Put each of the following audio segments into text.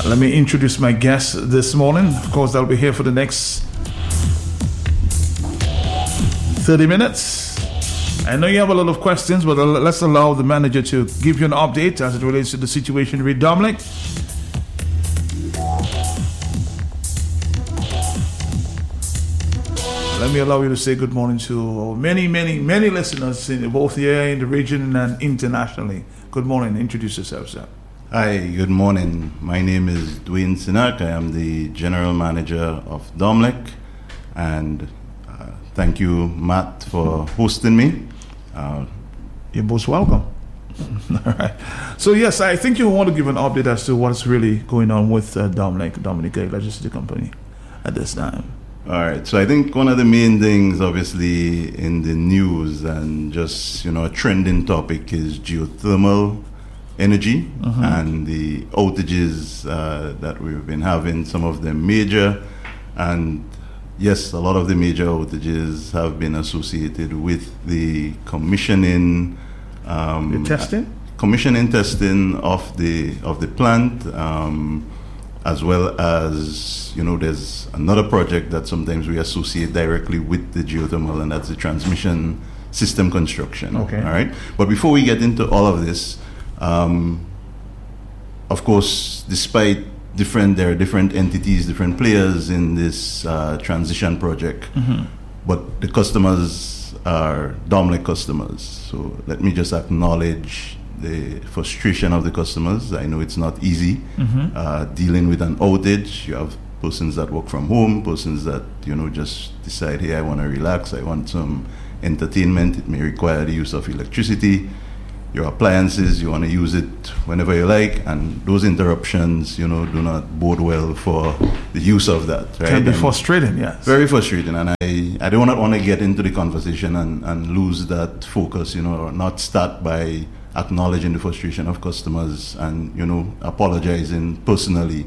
Let me introduce my guest this morning. Of course, they'll be here for the next 30 minutes. I know you have a lot of questions, but let's allow the manager to give you an update as it relates to the situation with Domlec. Let me allow you to say good morning to many listeners both here in the region and internationally. Good morning. Introduce yourself, sir. Hi, good morning. My name is Dwayne Sinak. I am the General Manager of Domlec, and thank you, Matt, for hosting me. You're most welcome. All right. So yes, I think you want to give an update as to what's really going on with Domlec Electricity Company at this time. All right. So I think one of the main things, obviously, in the news and just a trending topic is geothermal energy and the outages that we've been having. Some of them major, and yes, a lot of the major outages have been associated with the commissioning, commissioning testing of the plant, as well as there's another project that sometimes we associate directly with the geothermal, and that's the transmission system construction. Okay. All right. But before we get into all of this, of course, despite there are different entities, different players in this transition project, but the customers are Domlec customers. So let me just acknowledge the frustration of the customers. I know it's not easy dealing with an outage. You have persons that work from home, persons that just decide, hey, I want to relax, I want some entertainment. It may require the use of electricity. Your appliances, you want to use it whenever you like, and those interruptions, do not bode well for the use of that. Right? Can be frustrating, yes. Very frustrating, and I do not want to get into the conversation and lose that focus, or not start by acknowledging the frustration of customers and, apologizing personally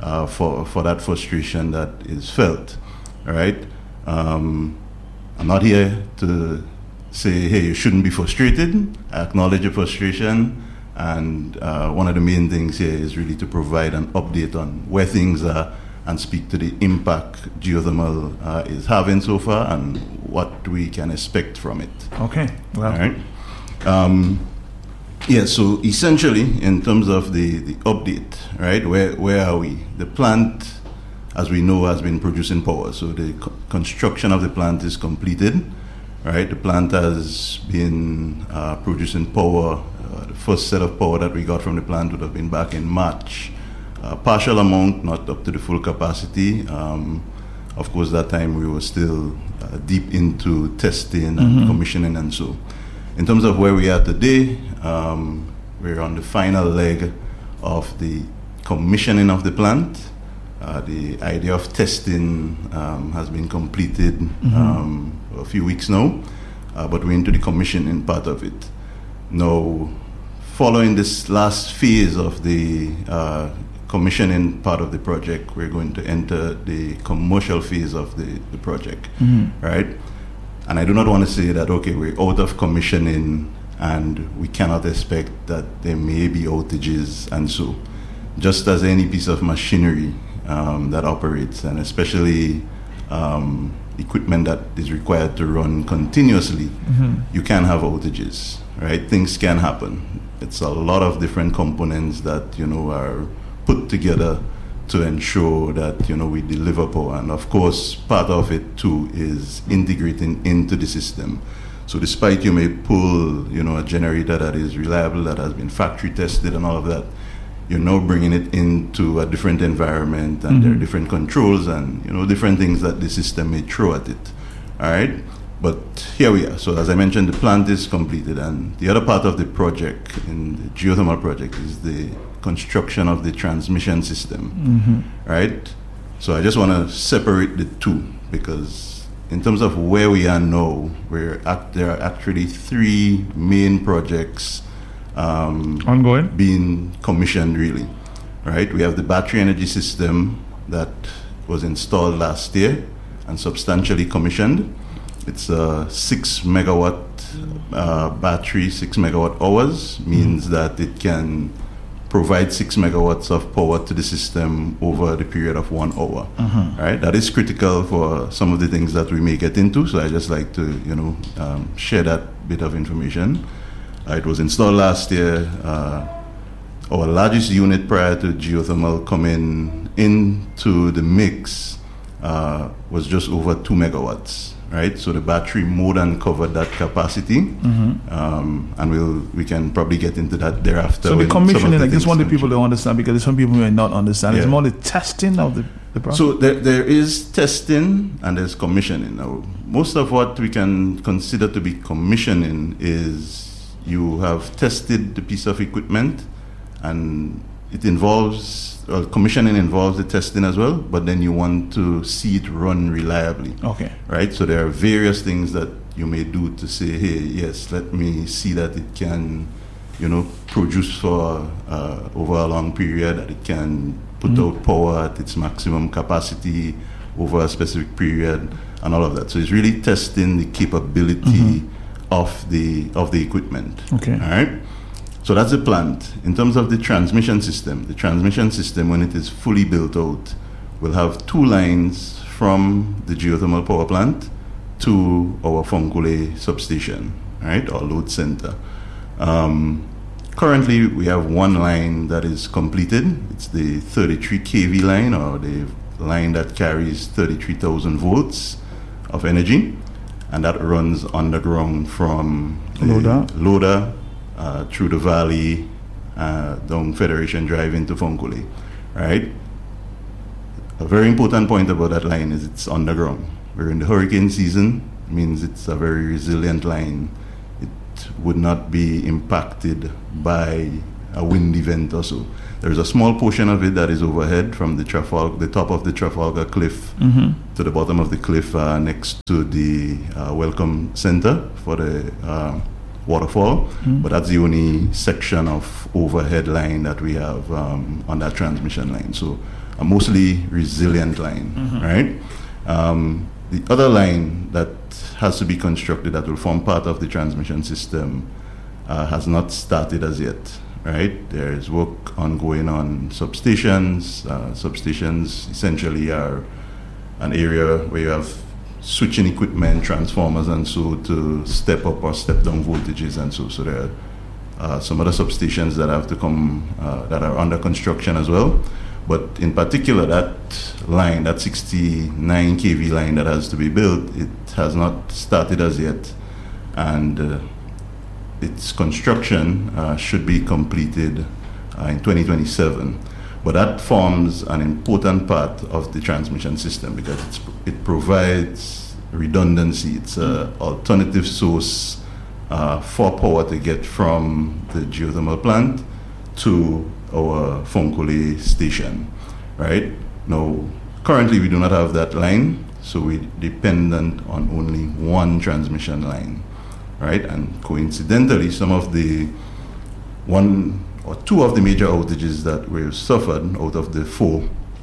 for that frustration that is felt. All right? I'm not here to say, hey, you shouldn't be frustrated. I acknowledge your frustration, and one of the main things here is really to provide an update on where things are and speak to the impact geothermal is having so far and what we can expect from it. Okay. Well. All right. Yeah, so essentially, in terms of the update, right, where are we? The plant, as we know, has been producing power. So the construction of the plant is completed. Right, the plant has been producing power. The first set of power that we got from the plant would have been back in March. Partial amount, not up to the full capacity. Of course, that time we were still deep into testing and commissioning and so. In terms of where we are today, we're on the final leg of the commissioning of the plant. The idea of testing has been completed a few weeks now, but we're into the commissioning part of it. Now, following this last phase of the commissioning part of the project, we're going to enter the commercial phase of the project, right? And I do not want to say that, okay, we're out of commissioning and we cannot expect that there may be outages and so. Just as any piece of machinery that operates, and especially equipment that is required to run continuously, you can have outages, right? Things can happen. It's a lot of different components that, are put together to ensure that, we deliver power. And of course, part of it too is integrating into the system. So despite you may pull, a generator that is reliable, that has been factory tested and all of that, you're now bringing it into a different environment, and there are different controls and different things that the system may throw at it. All right, but here we are. So as I mentioned, the plant is completed, and the other part of the project, in the geothermal project, is the construction of the transmission system. Right. So I just want to separate the two, because in terms of where we are now, there are actually three main projects ongoing, being commissioned, really. Right, we have the battery energy system that was installed last year and substantially commissioned. It's a 6 megawatt battery, 6 megawatt hours, means that it can provide 6 megawatts of power to the system over the period of 1 hour. Right? That is critical for some of the things that we may get into. So I just like to, share that bit of information. It was installed last year. Our largest unit prior to geothermal coming into the mix was just over 2 megawatts, right? So the battery more than covered that capacity, and we can probably get into that thereafter. So the commissioning, I just want the people to understand, because some people may not understand. It's more the testing of the process. So there is testing and there's commissioning. Now, most of what we can consider to be commissioning is you have tested the piece of equipment, and it involves, commissioning involves the testing as well, but then you want to see it run reliably. Okay. Right? So there are various things that you may do to say, hey, yes, let me see that it can, produce for over a long period, that it can put out power at its maximum capacity over a specific period, and all of that. So it's really testing the capability of the equipment. Okay. All right? So that's the plant. In terms of the transmission system, when it is fully built out, will have 2 lines from the geothermal power plant to our Fonkole substation, right, or load center. Currently, we have 1 line that is completed. It's the 33 kV line, or the line that carries 33,000 volts of energy, and that runs underground from Loda through the valley, down Federation Drive into Fonkole, right? A very important point about that line is it's underground. We're in the hurricane season, means it's a very resilient line. It would not be impacted by a wind event or so. There's a small portion of it that is overhead from the top of the Trafalgar Cliff to the bottom of the cliff next to the Welcome Center for the waterfall, but that's the only section of overhead line that we have on that transmission line. So a mostly resilient line, right? The other line that has to be constructed that will form part of the transmission system has not started as yet, right? There is work ongoing on substations. Substations essentially are an area where you have switching equipment, transformers, and so to step up or step down voltages, and so there are some other substations that have to come that are under construction as well. But in particular, that line, that 69 kV line that has to be built, it has not started as yet, and its construction should be completed in 2027. But that forms an important part of the transmission system because it provides redundancy. It's an alternative source for power to get from the geothermal plant to our Fonkole station, right? Now, currently we do not have that line, so we're dependent on only 1 transmission line, right? And coincidentally, some of the 1 or 2 of the major outages that we've suffered out of the 4,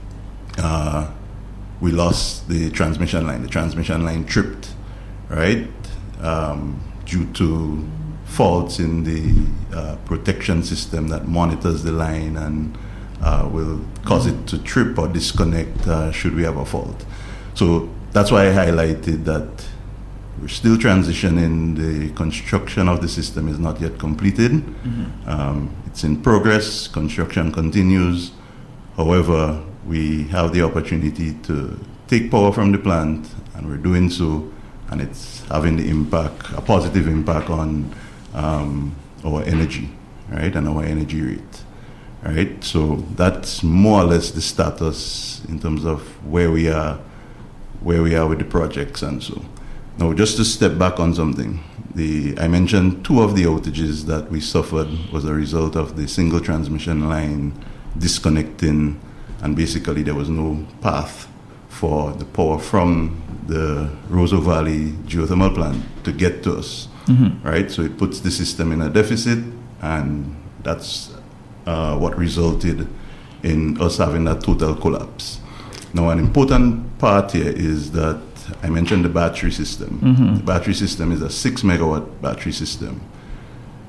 we lost the transmission line. The transmission line tripped, right? Due to faults in the protection system that monitors the line and will cause it to trip or disconnect should we have a fault. So that's why I highlighted that we're still transitioning. The construction of the system is not yet completed. It's in progress. Construction continues. However, we have the opportunity to take power from the plant, and we're doing so, and it's having the impact, a positive impact on our energy, right, and our energy rate, right? So that's more or less the status in terms of where we are with the projects and so. Now, just to step back on something, I mentioned 2 of the outages that we suffered was a result of the single transmission line disconnecting, and basically there was no path for the power from the Roseau Valley geothermal plant to get to us, right? So it puts the system in a deficit, and that's what resulted in us having that total collapse. Now, an important part here is that I mentioned the battery system. The battery system is a 6 megawatt battery system.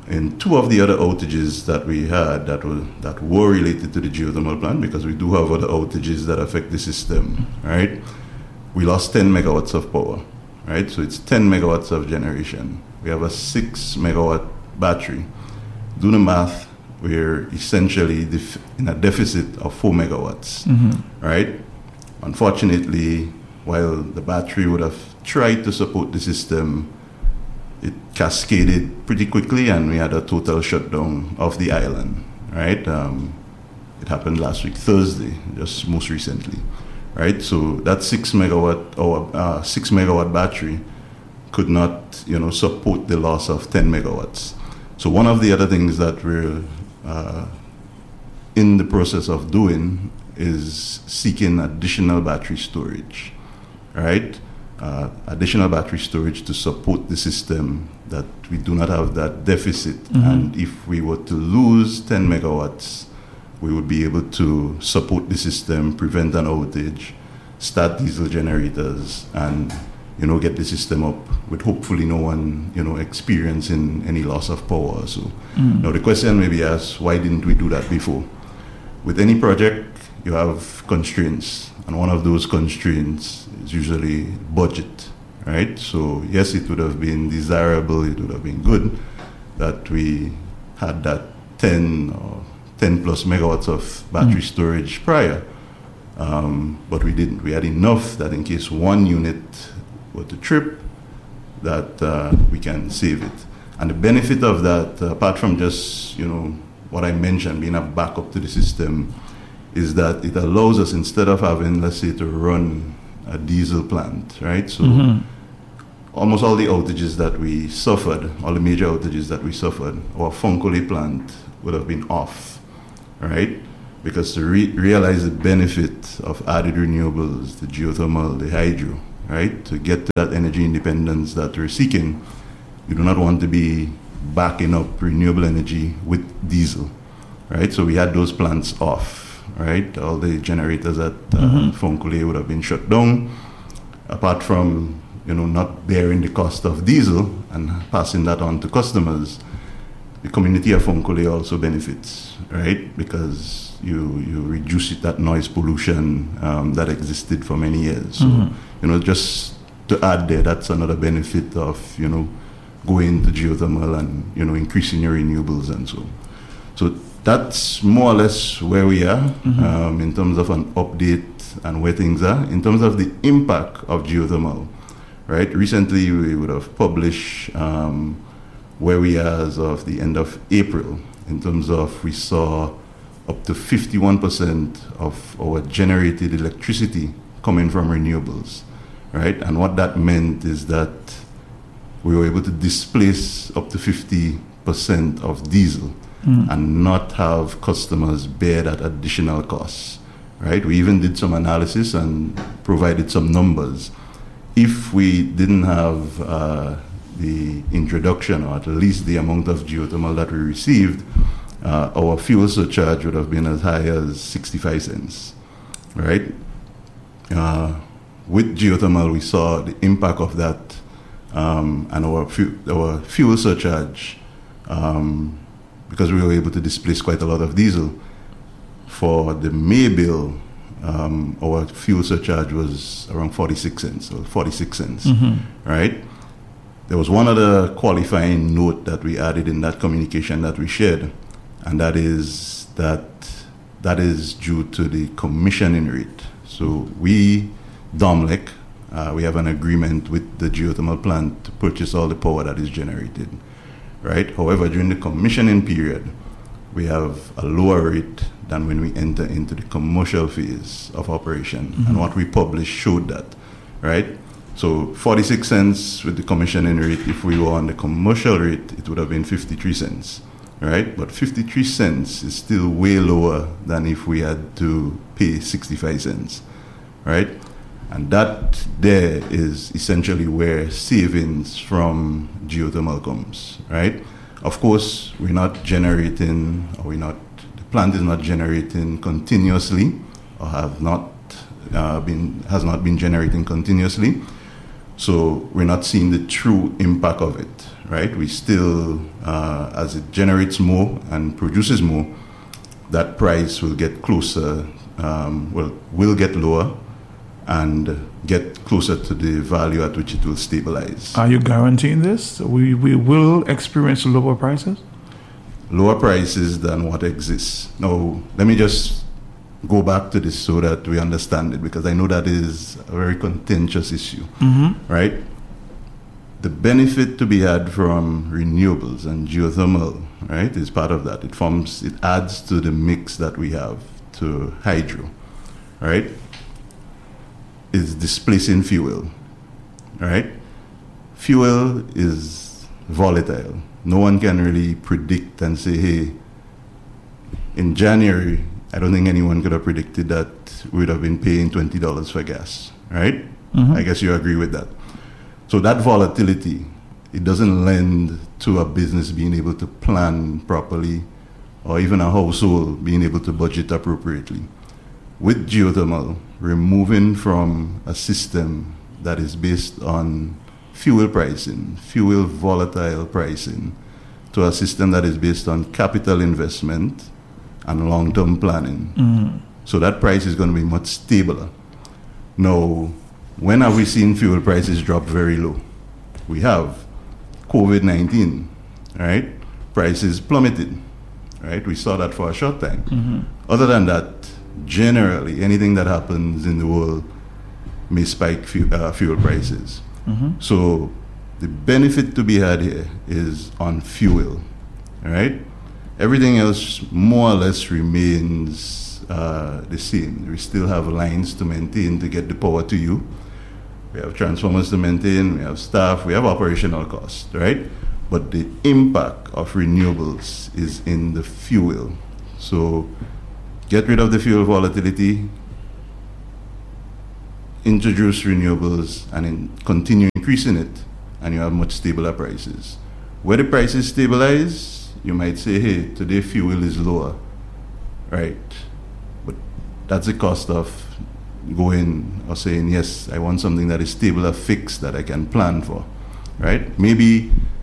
in two of the other outages that we had that were related to the geothermal plant, because we do have other outages that affect the system, right? We lost 10 megawatts of power, right? So it's 10 megawatts of generation. We have a 6 megawatt battery. Do the math, we're essentially in a deficit of 4 megawatts, right? Unfortunately, while the battery would have tried to support the system, it cascaded pretty quickly and we had a total shutdown of the island, right? It happened last week, Thursday, just most recently, right? So that 6 megawatt battery could not, support the loss of 10 megawatts. So one of the other things that we're in the process of doing is seeking additional battery storage, right? Additional battery storage to support the system, that we do not have that deficit. And if we were to lose 10 megawatts, we would be able to support the system, prevent an outage, start diesel generators, and get the system up with hopefully no one experiencing any loss of power. So now the question may be asked, why didn't we do that before? With any project, you have constraints, and one of those constraints is usually budget, right? So yes, it would have been desirable, it would have been good that we had that 10 plus megawatts of battery storage prior, but we didn't. We had enough that in case one unit were to trip, that we can save it. And the benefit of that, apart from just what I mentioned, being a backup to the system, is that it allows us, instead of having, let's say, to run a diesel plant, right? So almost all the outages that we suffered, all the major outages that we suffered, our Fonkole plant would have been off, right? Because to realize the benefit of added renewables, the geothermal, the hydro, right? To get to that energy independence that we're seeking, you do not want to be backing up renewable energy with diesel, right? So we had those plants off. Right, all the generators at Fonkole would have been shut down. Apart from not bearing the cost of diesel and passing that on to customers, the community of Fonkole also benefits, right? Because you reduce that noise pollution that existed for many years. So just to add there, that's another benefit of going to geothermal and increasing your renewables and so. So that's more or less where we are in terms of an update and where things are. In terms of the impact of geothermal, right? Recently, we would have published where we are as of the end of April, in terms of we saw up to 51% of our generated electricity coming from renewables, right? And what that meant is that we were able to displace up to 50% of diesel and not have customers bear that additional costs, right? We even did some analysis and provided some numbers. If we didn't have the introduction, or at least the amount of geothermal that we received, our fuel surcharge would have been as high as 65 cents, right? With geothermal, we saw the impact of that, and our fuel surcharge, because we were able to displace quite a lot of diesel. For the May bill, our fuel surcharge was around 46 cents, right? There was one other qualifying note that we added in that communication that we shared, and that is due to the commissioning rate. So we, DOMLEC, we have an agreement with the geothermal plant to purchase all the power that is generated, right? However, during the commissioning period, we have a lower rate than when we enter into the commercial phase of operation. And what we published showed that, right? So 46 cents with the commissioning rate. If we were on the commercial rate, it would have been 53 cents, right? But 53 cents is still way lower than if we had to pay 65 cents, right? And that there is essentially where savings from geothermal comes, right? Of course, we're not generating, the plant is not generating continuously, or has not been generating continuously. So we're not seeing the true impact of it, right? We still, as it generates more and produces more, that price will get closer, will get lower and get closer to the value at which it will stabilize. Are you guaranteeing this? We will experience lower prices? Lower prices than what exists. Now, let me just go back to this so that we understand it, because I know that is a very contentious issue, right? The benefit to be had from renewables and geothermal, right, is part of that. It adds to the mix that we have to hydro, right? Is displacing fuel, right? Fuel is volatile. No one can really predict and say, hey, in January, I don't think anyone could have predicted that we would have been paying $20 for gas, right? I guess you agree with that. So that volatility, it doesn't lend to a business being able to plan properly, or even a household being able to budget appropriately. With geothermal, we're moving from a system that is based on fuel pricing, fuel volatile pricing, to a system that is based on capital investment and long-term planning. So that price is going to be much stabler. Now, when have we seen fuel prices drop very low? We have. COVID-19, right? Prices plummeted, right? We saw that for a short time. Other than that, generally, anything that happens in the world may spike fuel prices. So the benefit to be had here is on fuel, right? Everything else more or less remains the same. We still have lines to maintain to get the power to you. We have transformers to maintain, we have staff, we have operational costs, right? But the impact of renewables is in the fuel. So get rid of the fuel volatility, introduce renewables, and continue increasing it, and you have much stabler prices. Where the prices stabilize, you might say, hey, today fuel is lower, right? But that's the cost of going or saying, yes, I want something that is stable or fixed that I can plan for, right? Maybe